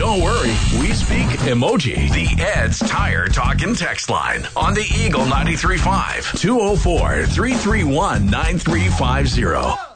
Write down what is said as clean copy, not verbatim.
Don't worry, we speak emoji. The Ed's Tire Talk and Text line on the Eagle 93.5 204-331-9350.